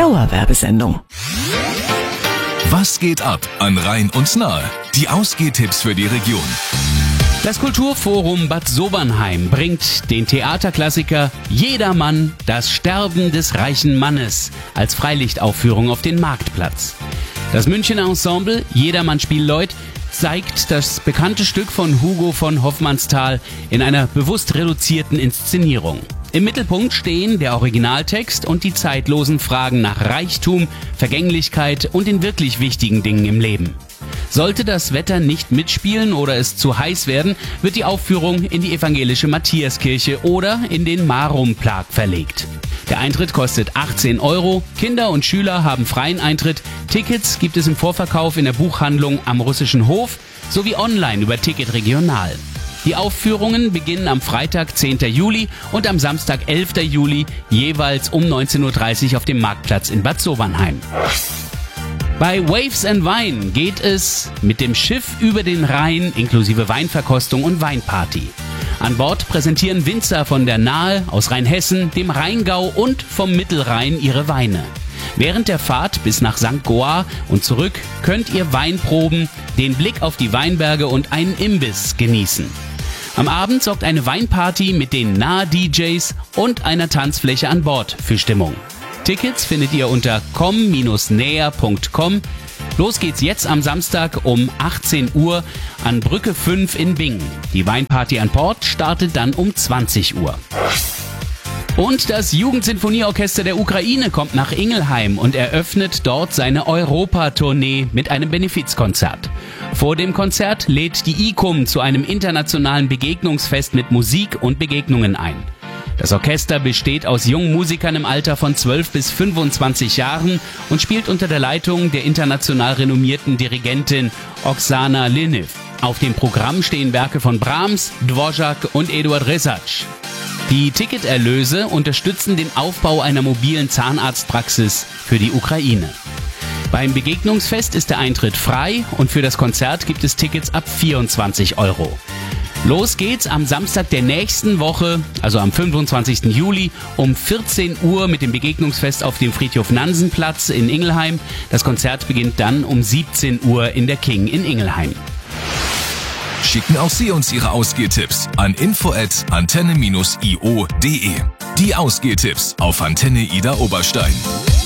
Dauerwerbesendung. Was geht ab an Rhein und Nahe? Die Ausgehtipps für die Region. Das Kulturforum Bad Sobernheim bringt den Theaterklassiker Jedermann, das Sterben des reichen Mannes als Freilichtaufführung auf den Marktplatz. Das Münchener Ensemble Jedermann Spielleut zeigt das bekannte Stück von Hugo von Hofmannsthal in einer bewusst reduzierten Inszenierung. Im Mittelpunkt stehen der Originaltext und die zeitlosen Fragen nach Reichtum, Vergänglichkeit und den wirklich wichtigen Dingen im Leben. Sollte das Wetter nicht mitspielen oder es zu heiß werden, wird die Aufführung in die evangelische Matthiaskirche oder in den Marum-Plag verlegt. Der Eintritt kostet 18 €, Kinder und Schüler haben freien Eintritt, Tickets gibt es im Vorverkauf in der Buchhandlung am Russischen Hof sowie online über Ticket Regional. Die Aufführungen beginnen am Freitag, 10. Juli und am Samstag, 11. Juli, jeweils um 19:30 Uhr auf dem Marktplatz in Bad Sobernheim. Bei Waves and Wine geht es mit dem Schiff über den Rhein inklusive Weinverkostung und Weinparty. An Bord präsentieren Winzer von der Nahe, aus Rheinhessen, dem Rheingau und vom Mittelrhein ihre Weine. Während der Fahrt bis nach St. Goar und zurück könnt ihr Wein proben, den Blick auf die Weinberge und einen Imbiss genießen. Am Abend sorgt eine Weinparty mit den Nahe-DJs und einer Tanzfläche an Bord für Stimmung. Tickets findet ihr unter komm-näher.com. Los geht's jetzt am Samstag um 18 Uhr an Brücke 5 in Bingen. Die Weinparty an Bord startet dann um 20 Uhr. Und das Jugendsinfonieorchester der Ukraine kommt nach Ingelheim und eröffnet dort seine Europatournee mit einem Benefizkonzert. Vor dem Konzert lädt die ICUM zu einem internationalen Begegnungsfest mit Musik und Begegnungen ein. Das Orchester besteht aus jungen Musikern im Alter von 12 bis 25 Jahren und spielt unter der Leitung der international renommierten Dirigentin Oksana Linev. Auf dem Programm stehen Werke von Brahms, Dvorak und Eduard Rezac. Die Ticketerlöse unterstützen den Aufbau einer mobilen Zahnarztpraxis für die Ukraine. Beim Begegnungsfest ist der Eintritt frei und für das Konzert gibt es Tickets ab 24 €. Los geht's am Samstag der nächsten Woche, also am 25. Juli um 14 Uhr mit dem Begegnungsfest auf dem Friedhof-Nansen-Platz in Ingelheim. Das Konzert beginnt dann um 17 Uhr in der King in Ingelheim. Schicken auch Sie uns Ihre Ausgehtipps an info@antenne-io.de. Die Ausgehtipps auf Antenne Ida Oberstein.